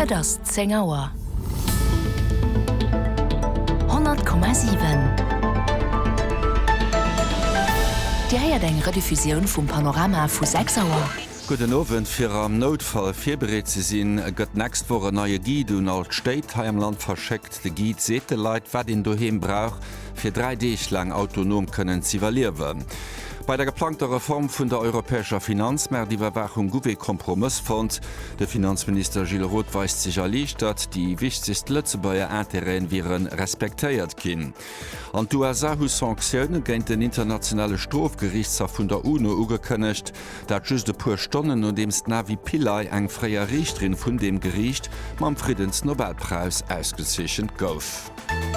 Et ass 10 Auer. 100,7. Di heiert eng Rediffusion vum Panorama vu 6 Auer. Guten Abend, fir am Notfall firbereet ze sinn, gëtt nächst woche neue Guide und alt Steit ha am Land verscheckt. De Guide sete Leiit, wat den doheem brauch, fir 3 Deeg lang autonom kënnen zivaluieren. Bei der geplanter Reform vun der europäischer Finanzmär diewerwachung Guwe Kompromissfond. Der Finanzminister Gilles Roth weist sich erlicht, dat die wichtigst Lützebauer Interren viren respektéiert kin. An USA hu Sanktionen géint den internationale Strafgerichtshof vun der UNO ugekënnecht, dat just de puer Stonnen und demst Navi Pillay eng freier Richterin vun dem Gericht mam Friedensnobelpreis ausgezechen gouf.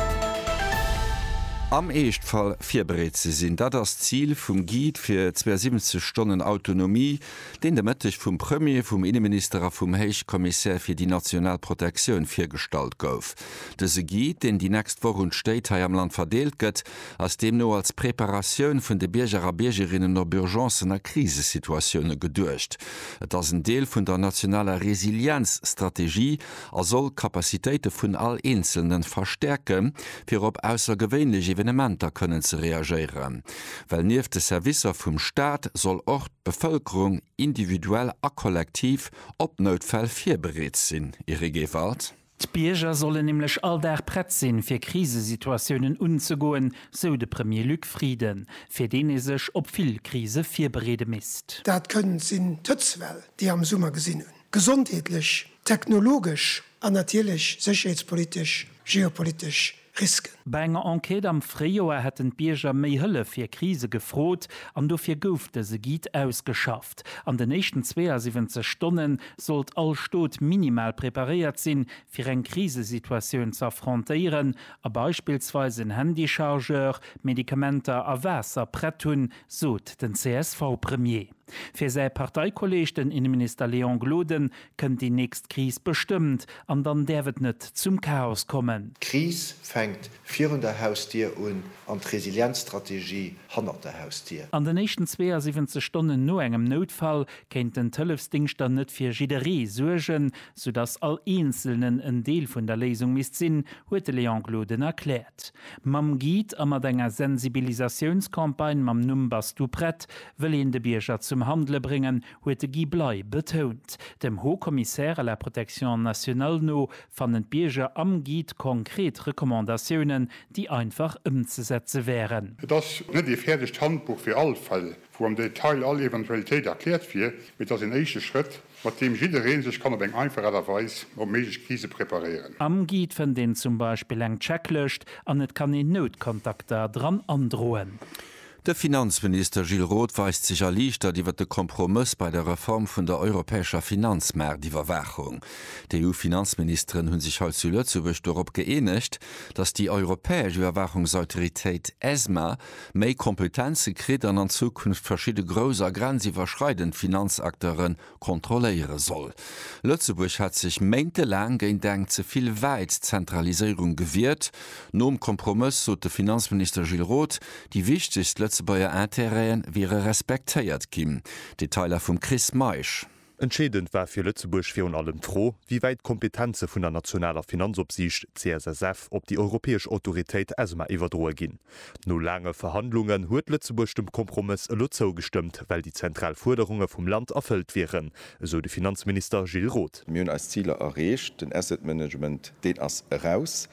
Am Eestfall firbereet ze sinn, dat das Ziel vum Guide fir 270 Stunden Autonomie, den de Mëttech vum Premier vum Innenminister vum Heichkommissär fir die Nationalprotektion firstalt gouf. Dese Guide, den die nächst Woche und Steit ha am Land verdeelt gëtt, ass dem no als Präparatioun vun de Bierger Biergerinnen op urgencener Krisesituationune gedurcht. Et ass een Deel vun der nationaler Resilienzstrategie er soll Kapazitéite vun all Einzelnen verstärken, fir op aussergewéinliche Evenementer können ze reagieren. Well nieef de Servicer vum Staat soll och Bevölkerung individuell a kollektiv op Notfall firbereet sinn. Ihre Gewalt? D'Bierger sollen nämlich all der Brett sinn fir Krisesituationen unzugoen, so de Premier Luc Frieden, fir den is sech op vill Krise firberede mist. Dat können sinn Tëtzwell, die am Summer gesinnen. Gesundheitlich, technologisch, natierlich, sicherheitspolitisch, geopolitisch. Risken. Bei enger Enquete am Frioer hätten Bierger méi Hëlle fir Krise gefrot, an dofir goufte se Guide ausgeschafft. An den nächsten 72 Stunden sollt all Stot minimal präpariert sinn, fir eng Krisesituation zu affrontieren, a beispielsweise en Handychargeur, Medikamenter a Wässer Pretun, sot den CSV-Premier. Für sei Parteikolleg den Innenminister Leon Gloden könnt die nächst Krise bestimmt, an dann der wird net zum Chaos kommen. Krise fängt 400 Haustier an die Resilienzstrategie 100 Haustier. An den nächsten 72 Stunden no engem Notfall kennt den Tëllefsdingster net fir Jiderie surgen, sodass all Einzelnen en Deel vun der Lesung mis sinn, huet Leon Gloden erklärt. Mam Guide a mat enger Sensibilisationskampagne mam Numbers du Brett will en de Bierger zum Handle bringen, huet de Guy Blei betont. Dem Hochkommissär à la Protection nationale no van den Bierger am Guide konkret Rekommandationen, die einfach umzusetzen wären. Das net die fertig Handbuch für alle Fälle, wo am Detail alle Eventualität erklärt wird, mit das den ersten Schritt, mit dem jeder sich kann eng einfacher Weise um mögliche Krise präparieren. Am Guide von den zum Beispiel eng Checklist an net kann den Notkontakter dran androhen. Der Finanzminister Gilles Roth weist sich erlichtert iwwer de Kompromiss bei der Reform vun der europäischer Finanzmär diewerwachung. Die EU-Finanzministerin hunn sich halt zu Lützeburg darauf geeinigt, dass die europäische Überwachungsautorität ESMA méi Kompetenze krit an Zukunft verschiedene großer grenzüberschreitend Finanzakteuren kontrollieren soll. Lützeburg hat sich monatelang gegen denk zuviel weit Zentralisierung gewehrt. Nom Kompromiss so der Finanzminister Gilles Roth die wichtigste Lützebauer Interren wäre respektéiert kim. Detailer vum Chris Meisch. Entscheidend war für Lützeburg für allem froh, wie weit Kompetenze von der nationaler Finanzobsicht CSSF op die europäische Autorität ESMA iwwerdroe gin. No lange Verhandlungen huet Lützeburg dem Kompromiss Lutzow gestimmt, weil die Zentralforderungen vom Land erfüllt wären, so der Finanzminister Gilles Roth. Wir haben als Ziele erreicht, den Asset Management den as raus.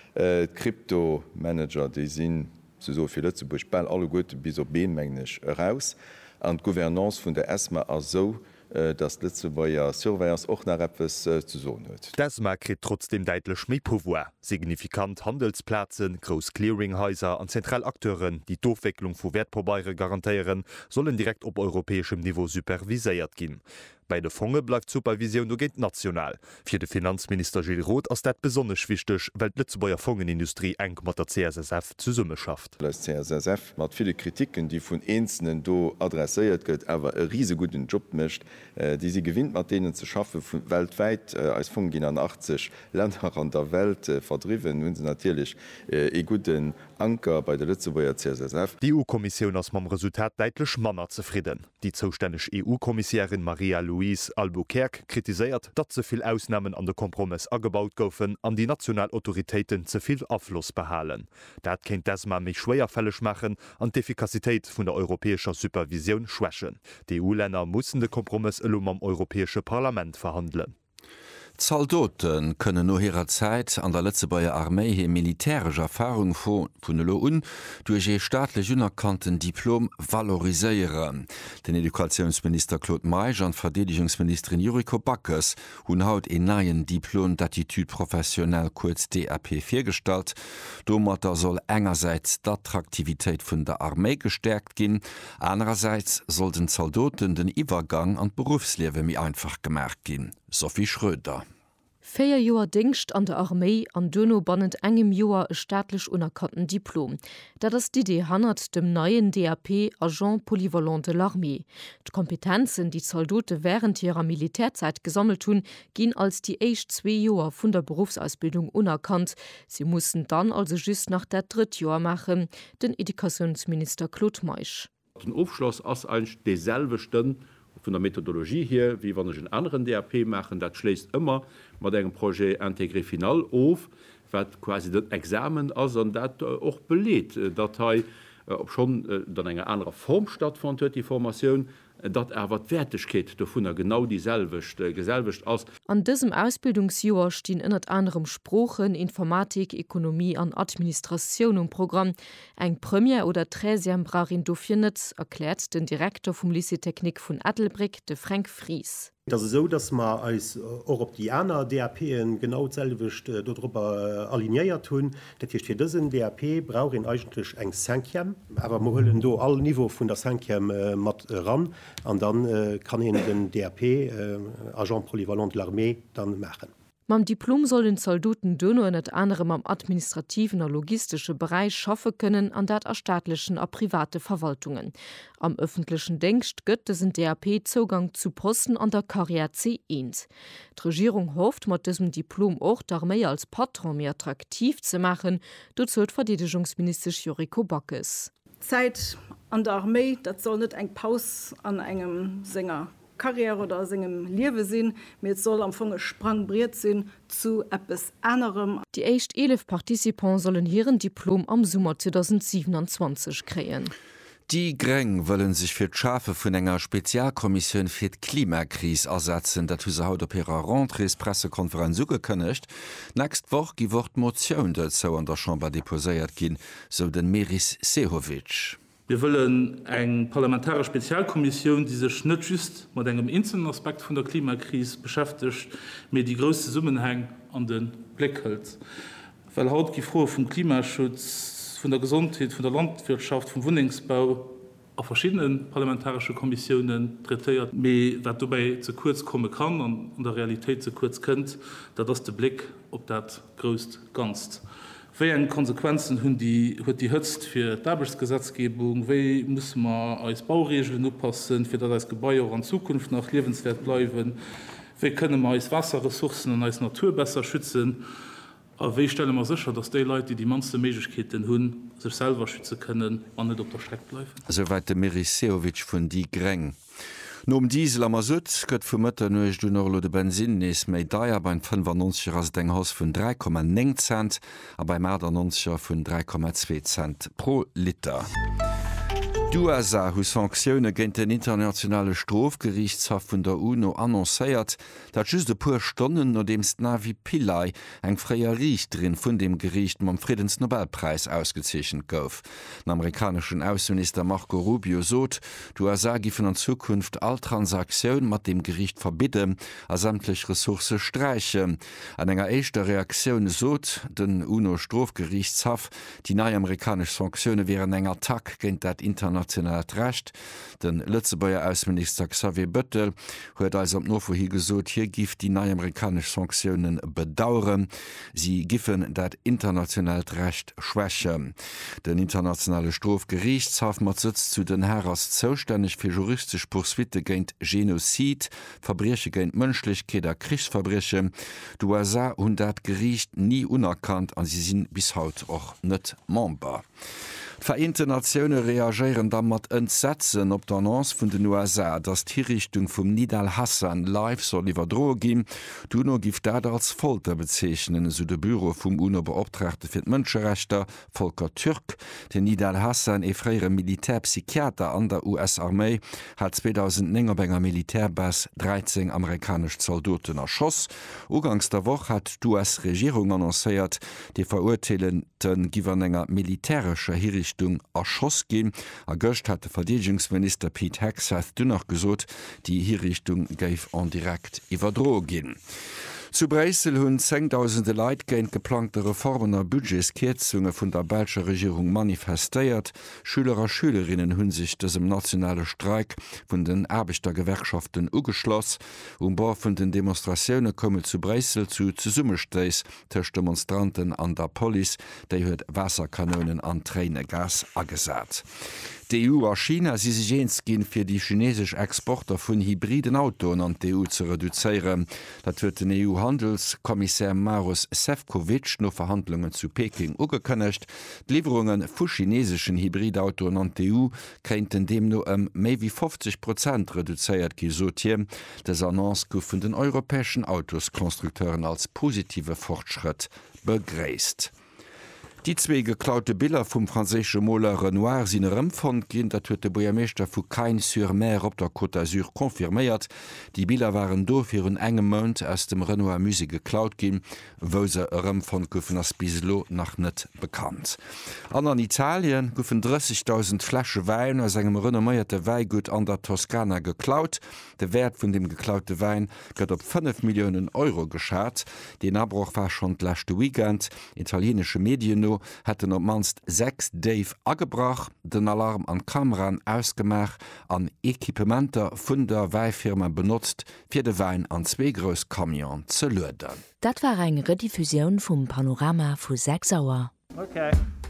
Kryptomanager, die sind so fir Lützeburg ball alle gut bis op beenmänglisch raus. An d Gouvernance vun der ESMA as so, dass Lützebauer Surveillance auch nach etwas zu sagen hat. ESMA kriegt trotzdem deutlich mehr Pouvoir. Signifikant Handelsplätze, Groß-Clearinghäuser und Zentralakteuren, die die Aufwicklung von Wertpapieren garantieren, sollen direkt auf europäischem Niveau supervisiert gehen. Bei der Fonds bleibt Supervision nur geht national. Für den Finanzminister Gilles Roth ist das besonders wichtig, weil die Lützebauer Fondsindustrie eng mit der CSSF zusammen schafft. Die CSSF hat viele Kritiken, die von Einzelnen adressiert wird, aber einen riesen guten Job macht, die sie gewinnt, mit denen zu schaffen, weltweit als Fonds in 80 Länder an der Welt verdriven, und sie natürlich einen guten Anker bei der Lützebauer CSSF. Die EU-Kommission ist mit dem Resultat deutlich manner zufrieden. Die zuständige EU-Kommissarin Maria Louise Albuquerque kritiséiert, dat zuviel Ausnahmen an de Kompromiss agebaut goufen an die Nationalautoritäten zuviel Abfluss behalen. Dat kennt das man mich schwerfällig machen an d'Effikazitéit vun der europäischer Supervision schwächen. Die EU-Länder mussssen de Kompromiss am Europäische Parlament verhandeln. Soldaten können no ihrer Zeit an der Letzebauer Armee hier militärische Erfahrung vun UN durch ihr staatlich unerkannten Diplom valoriseieren. Den Edukationsminister Claude Maige und Verteidigungsministerin Yuriko Backes hun haut en neien Diplom d'attitude professionell kurz DAP firstalt. Domater soll engerseits d'Attraktivität vun der Armee gestärkt gin, andererseits soll den Soldaten den Übergang an Berufslewe mi einfach gemerkt gin. Sophie Schröder. 4 Joer Dingcht an der Armee an Dëno bannend engem Joer e staatlech unerkannten Diplom. Dat ass d'Idee hannert dem neien DAP Agent Polyvalent de l'Armee. D'Kompetenzen, die Soldote während ihrer Militärzeit gesammelt hun, ginn als die éicht 2 Joer vun der Berufsausbildung unerkannt. Sie mussssen dann also just nach der 3. Joer machen, den Edukationsminister Claude Maige. Den Aufschluss ass einsch deselwechten von der Methodologie hier, wie wann ich in anderen DAP machen, dat schläst immer mat engem Projekt intégré final auf, wat quasi dat Examen as an dat auch belädt, Datei ob schon dann enger anderer Form stattfand huet die Formation, dat wat Wertigkeit davon genau dieselwicht geselwicht aus. An diesem Ausbildungsjahr stehen innert anderem Sprachen, Informatik, Ökonomie an Administration im Programm. Eng Premier oder Träsiam Brarin Dauphinetz erklärt den Direktor vom Lycée-Technik von Adelbrick, de Frank Fries. Das ist so, dass man als Europäer DAPen genau selwicht darüber aligniert tun. Das heißt, für diesen DAP braucht ihn eigentlich ein Cinquième, aber wir holen da alle Niveau von der Cinquième mit ran und dann kann ihn den DAP Agent Polyvalent de l'Armée dann machen. Mam Diplom sollen Soldaten dënno net anderem am administrativen a logistische Bereich schaffe können an dat erstaatlichen a private Verwaltungen. Am öffentlichen Denkst gëtt sind DAP Zugang zu Posten an der Karriere C1. Die Regierung hofft mat diesem Diplom auch d'Armee als Patron mehr attraktiv zu machen, dazu Verteidigungsminister Yuriko Backes. Zeit an der Armee, dat soll net eng Paus an engem Sänger Karriere oder singem Liewe sinn, mir soll am Funge sprangbriert sinn zu etwas anderem. Die echt 11 Partizipants sollen ihren Diplom am Sommer 2027 kreen. Die Greng wollen sich für d'Schafe vun enger Spezialkommission fir d' Klimakrise ersetzen, dat se haut op ihrer Rentrées Pressekonferenz ugekënnecht. Nächst woch gi wort Motion dazu an der Chambre deposéiert gin, so den Meris Sehovic. Wir wollen eng parlamentarische Spezialkommission, die sich nicht just mit einem einzelnen Aspekt von der Klimakrise beschäftigt, mir die größte Summenhang an den Blick hält. Weil haut die Frage vom Klimaschutz, von der Gesundheit, von der Landwirtschaft, vom Wohnungsbau auf verschiedenen parlamentarischen Kommissionen trätiert, was dabei zu kurz kommen kann und in der Realität zu kurz kommt, da das der Blick auf das größte Ganze. Welche Konsequenzen hat die Hützt für die Arbeitsgesetzgebung? Wie muss man als Bauregeln anpassen, für das als Gebäude auch in Zukunft noch lebenswert bleiben? Wie können wir als Wasserressourcen und als Natur besser schützen? Aber wie stellen wir sicher, dass die Leute, die meiste Möglichkeiten haben, sich selber schützen können und nicht auf der Strecke bleiben? Soweit der Meris Sehovic von die Greng. No Diesel am Sud gëtt vu Mëtter nuech du Norlo de Benzin nees méi Deier beim 95 ass Denghaus vun 3,9 Cent, a bei Mäder 90 vun 3,2 Cent pro Liter. D'USA hu Sanktiune géint den internationale Strofgerichtshaft vun der UNO annoncéiert, dat just de puer Stonnen no demst Navi Pillay eng fréier Richterin vun dem Gericht mam Friedensnobelpreis ausgezeechchen gouf. Den amerikanischen Außenminister Marco Rubio sot, d'USA gifen an Zukunft all Transaktionun mat dem Gericht verbidden, a sämtlich Ressource streiche. An enger eischter Reaktionun sot den UNO-Strofgerichtshaft, die neii amerikasch Sanktiune wären enger Attack géint dat international Recht. Den Lützebauer Außenminister Xavier Bettel huet als op Nofo hi gesot, hier gift die neue amerikasch Sanktionen bedauern. Sie giffen dat international Recht schwäche. Den internationale Strofgerichtshaft mat sitzt zu den Herrers zoustänig fir juristisch Poursuite géint Genozid, Verbreche géint Mënschlichkeit der Kriegsverbreche. D'USA hun dat Gericht nie unerkannt an sie sinn bis haut och net Member. Vereinte Nationen reagieren dann mat Entsetzen op d'Annonce vun den USA, dass die Richtung vum Nidal Hassan live soll iwwer droh gin. Du no gift dat als Folter bezeichnen so de Büro vum UNO-Beauftragte fir d'Mënscherechter Volker Türk. Den Nidal Hassan e freiere Militärpsychiater an der US-Armee hat 2009 benger Militärbas 13 amerikasch Soldaten erschoss. Ugangs der Woche hat d'US-Regierung annoncéiert, de verurteilenden giwer enger militärscher Hinrichtung erschoss gin. A Göcht hat der Verteidigungsminister Pete Hegseth dünner gesot, die Hinrichtung geif an direkt iwwerdroh gin. Zu Bresel hunn 10.000 Leiit géint geplante Reformener Budgetskierzunge vun der Belscher Regierung manifestéiert. Schüler Schülerinnen hunn sich dësem nationale Streik vun den Erbichtergewerkschaften ugeschloss. Bar vun den Demonstrationioune komme zu Bresel zu Summesteis tech Demonstranten an der Poli, déi huet Wasserkanonen an Tränegas agesat. Die EU a China si sich eens ginn fir die chinesg Exporter vun hybriden Autoen an die EU zu reduzieren. Dat huet den EU-Handelskommissär Maros Sefcovic no Verhandlungen zu Peking ugekënnecht. Lieferungen vu chinesischen Hybridautoen an die EU krenten dem no méi wie 50% reduziert gisotier. Des Annonce gouf vun den europäischen Autoskonstrukteuren als positive Fortschritt begräst. Die zwee geklaute Bilder vum franzésche Moller Renoir sinn ëmfond ginn, dat huet de Bojameester vu Caen-sur-Mer op der Côte d'Azur konfirméiert. Die Bilder waren do fir un engem Mount ass dem Renoir Musik geklaut ginn, wo se ëmfond goufen ass bislo nach net bekannt. An Italien goufen 30.000 Flasche Wein ass engem renomméierte Weigut an der Toskana geklaut. De Wert vun dem geklaute Wein gëtt op 5 Millionen Euro geschat. Den Abbruch war schon d'lächte Weekend. Italiensche Medien hätten op manst 6 Dave agebracht, den Alarm an Kameran ausgemach, an Ekipementer vun der Weihfirma benutzt, fir de Wein an 2 grös Kamion ze löden. Dat war eng Rediffusion vum Panorama vu 6 Sauer. Okay.